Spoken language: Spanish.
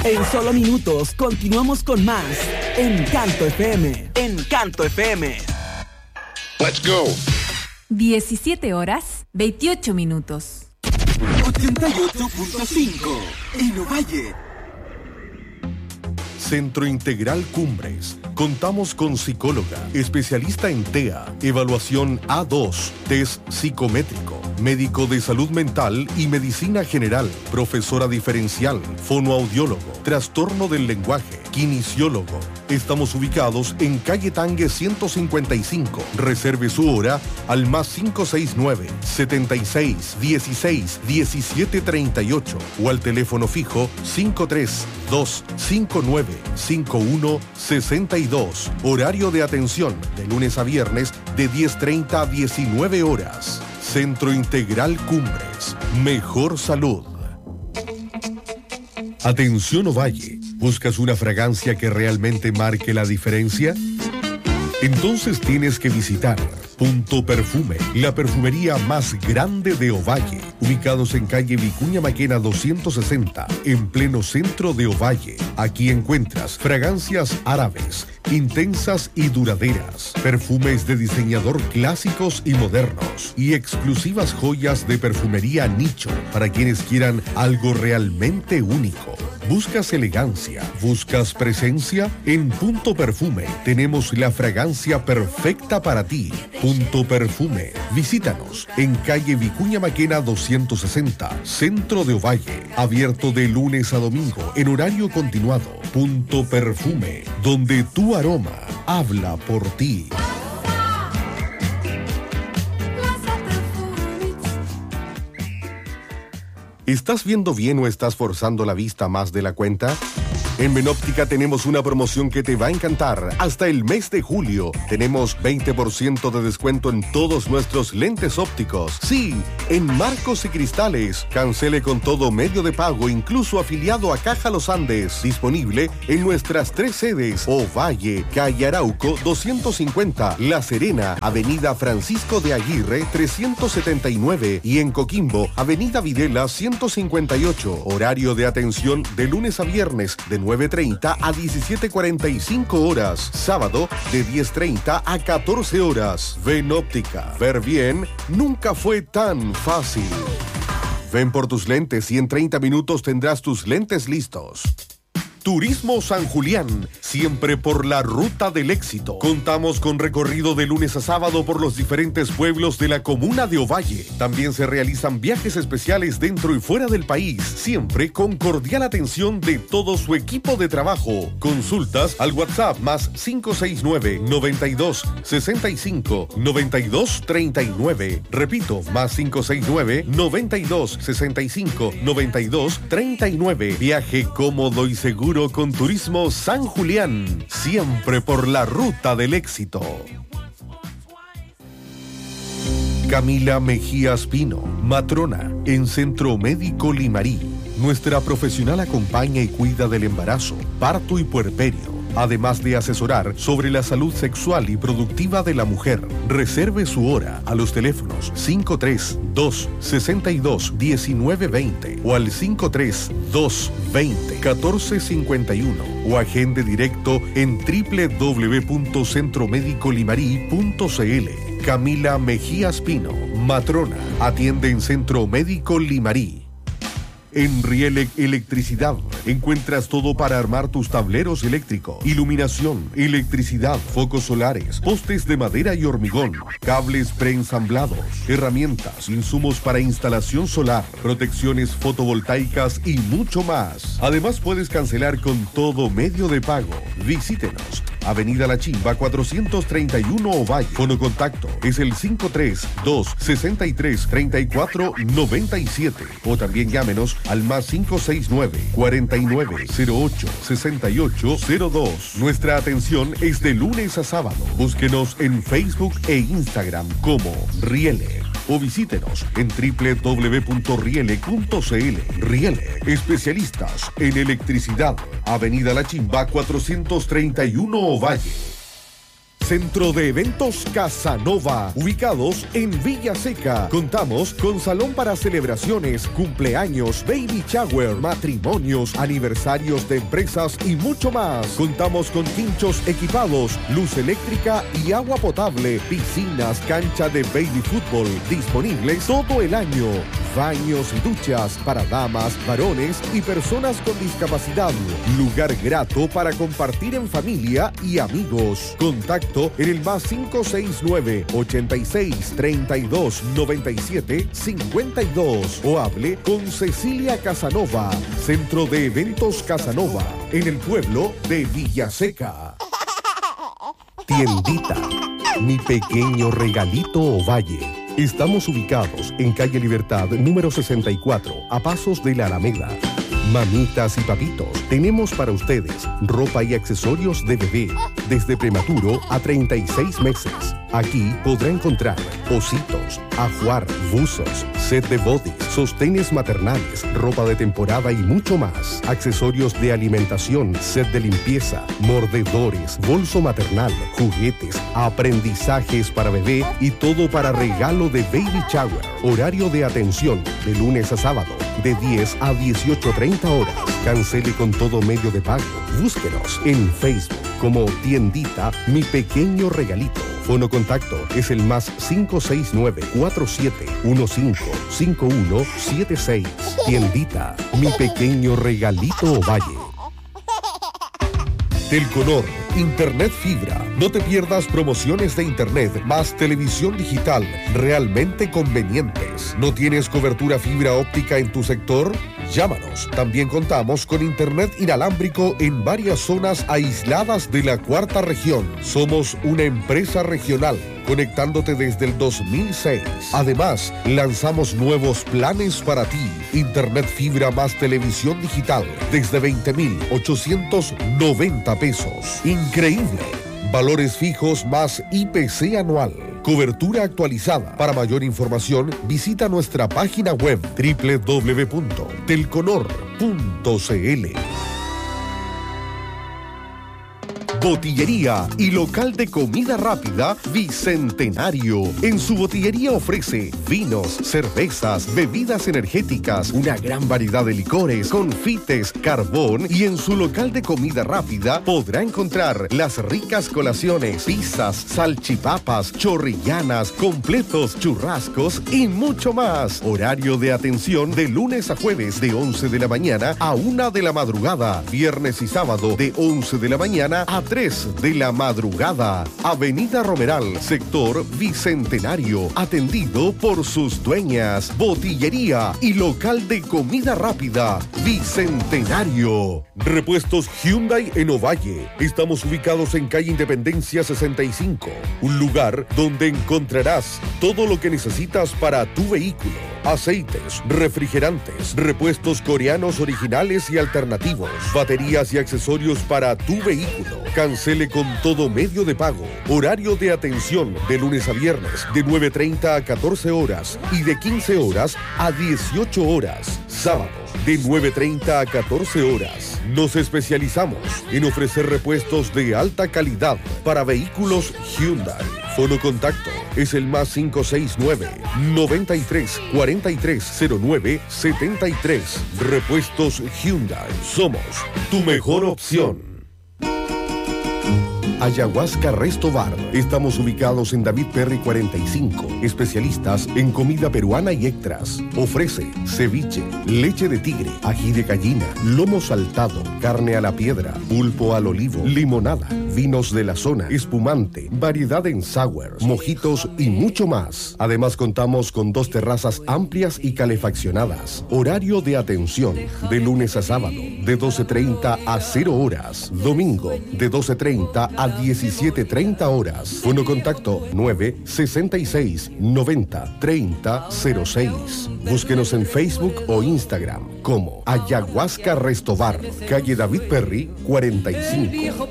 En solo minutos continuamos con más Encanto FM. Encanto FM. Let's go. 17 horas, 28 minutos. 88.5 en Ovalle. Centro Integral Cumbres. Contamos con psicóloga, especialista en TEA, evaluación A2, test psicométrico, médico de salud mental y medicina general, profesora diferencial, fonoaudiólogo, trastorno del lenguaje, kinesiólogo. Estamos ubicados en calle Tangue 155. Reserve su hora al +569 76 16 17 38 o al teléfono fijo 532 59 51 62. Horario de atención de lunes a viernes de 10:30 a 19 horas. Centro Integral Cumbres. Mejor salud. Atención Ovalle. ¿Buscas una fragancia que realmente marque la diferencia? Entonces tienes que visitar Punto Perfume, la perfumería más grande de Ovalle, ubicados en calle Vicuña Maquena 260, en pleno centro de Ovalle. Aquí encuentras fragancias árabes, intensas y duraderas, perfumes de diseñador clásicos y modernos, y exclusivas joyas de perfumería nicho para quienes quieran algo realmente único. ¿Buscas elegancia? ¿Buscas presencia? En Punto Perfume tenemos la fragancia perfecta para ti. Punto Perfume. Visítanos en calle Vicuña Maquena 260, centro de Ovalle. Abierto de lunes a domingo en horario continuado. Punto Perfume, donde tu aroma habla por ti. ¿Estás viendo bien o estás forzando la vista más de la cuenta? En Venóptica tenemos una promoción que te va a encantar. Hasta el mes de julio tenemos 20% de descuento en todos nuestros lentes ópticos. Sí, en marcos y cristales. Cancele con todo medio de pago, incluso afiliado a Caja Los Andes. Disponible en nuestras 3 sedes: Ovalle, Calle Arauco 250, La Serena, Avenida Francisco de Aguirre 379 y en Coquimbo, Avenida Videla 158. Horario de atención de lunes a viernes de 9:30 a 17:45 horas. Sábado de 10:30 a 14 horas. Venóptica. Ver bien nunca fue tan fácil. Ven por tus lentes y en 30 minutos tendrás tus lentes listos. Turismo San Julián, siempre por la ruta del éxito. Contamos con recorrido de lunes a sábado por los diferentes pueblos de la comuna de Ovalle. También se realizan viajes especiales dentro y fuera del país, siempre con cordial atención de todo su equipo de trabajo. Consultas al WhatsApp +569 92 65 92 39. Repito, +569 92 65 92 39. Viaje cómodo y seguro con Turismo San Julián, siempre por la ruta del éxito. Camila Mejías Pino, matrona en Centro Médico Limarí. Nuestra profesional acompaña y cuida del embarazo, parto y puerperio, además de asesorar sobre la salud sexual y productiva de la mujer. Reserve su hora a los teléfonos 532-62-1920 o al 532-20-1451 o agende directo en www.centromedicolimarí.cl. Camila Mejías Pino, matrona, atiende en Centro Médico Limarí. En Rielec Electricidad encuentras todo para armar tus tableros eléctricos, iluminación, electricidad, focos solares, postes de madera y hormigón, cables preensamblados, herramientas, insumos para instalación solar, protecciones fotovoltaicas y mucho más. Además puedes cancelar con todo medio de pago. Visítenos. Avenida La Chimba 431 Ovalle. Fonocontacto es el 532-63-3497 o también llámenos al +569 4908 6802. Nuestra atención es de lunes a sábado. Búsquenos en Facebook e Instagram como Rielec o visítenos en www.rielec.cl. Rielec, especialistas en electricidad. Avenida La Chimba 431 Ovalle. Centro de Eventos Casanova, ubicados en Villa Seca. Contamos con salón para celebraciones, cumpleaños, baby shower, matrimonios, aniversarios de empresas y mucho más. Contamos con quinchos equipados, luz eléctrica y agua potable, piscinas, cancha de baby fútbol disponibles todo el año, baños y duchas para damas, varones y personas con discapacidad. Lugar grato para compartir en familia y amigos. Contacto en el más 569-86-32-97-52 o hable con Cecilia Casanova, Centro de Eventos Casanova, en el pueblo de Villaseca. Tiendita, mi pequeño regalito Ovalle. Estamos ubicados en calle Libertad, número 64, a pasos de la Alameda. Mamitas y papitos, tenemos para ustedes ropa y accesorios de bebé, desde prematuro a 36 meses. Aquí podrá encontrar ositos, ajuar, buzos, set de body, sostenes maternales, ropa de temporada y mucho más. Accesorios de alimentación, set de limpieza, mordedores, bolso maternal, juguetes, aprendizajes para bebé y todo para regalo de baby shower. Horario de atención de lunes a sábado, de 10 a 18:30 horas. Cancele con todo medio de pago. Búsquenos en Facebook como Tiendita Mi Pequeño Regalito. Fono contacto es el más 569-4715-5176. Tiendita Mi Pequeño Regalito Ovalle. Telconor, Internet Fibra. No te pierdas promociones de Internet más televisión digital realmente convenientes. ¿No tienes cobertura fibra óptica en tu sector? Llámanos. También contamos con Internet inalámbrico en varias zonas aisladas de la cuarta región. Somos una empresa regional, conectándote desde el 2006. Además, lanzamos nuevos planes para ti. Internet fibra más televisión digital desde 20,890 pesos. Increíble. Valores fijos más IPC anual. Cobertura actualizada. Para mayor información, visita nuestra página web www.telconor.cl. Botillería y local de comida rápida Bicentenario. En su botillería ofrece vinos, cervezas, bebidas energéticas, una gran variedad de licores, confites, carbón, y en su local de comida rápida podrá encontrar las ricas colaciones, pizzas, salchipapas, chorrillanas, completos, churrascos y mucho más. Horario de atención de lunes a jueves de 11 de la mañana a 1 de la madrugada. Viernes y sábado de 11 de la mañana a 3 de la madrugada. Avenida Romeral, sector Bicentenario, atendido por sus dueñas. Botillería y local de comida rápida Bicentenario. Repuestos Hyundai en Ovalle. Estamos ubicados en calle Independencia 65, un lugar donde encontrarás todo lo que necesitas para tu vehículo. Aceites, refrigerantes, repuestos coreanos originales y alternativos, baterías y accesorios para tu vehículo. Cancele con todo medio de pago. Horario de atención de lunes a viernes de 9:30 a 14 horas y de 15 horas a 18 horas. Sábados de 9:30 a 14 horas. Nos especializamos en ofrecer repuestos de alta calidad para vehículos Hyundai. Fono contacto es el más 569-93-4309-73. Repuestos Hyundai. Somos tu mejor opción. Ayahuasca Resto Bar. Estamos ubicados en David Perry 45. Especialistas en comida peruana y extras. Ofrece ceviche, leche de tigre, ají de gallina, lomo saltado, carne a la piedra, pulpo al olivo, limonada, vinos de la zona, espumante, variedad en sours, mojitos y mucho más. Además contamos con 2 terrazas amplias y calefaccionadas. Horario de atención de lunes a sábado de 12:30 a 0 horas. Domingo de 12:30 a 17:30 horas. Fono contacto 966-90-3006. Búsquenos en Facebook o Instagram como Ayahuasca Resto Bar, calle David Perry 45.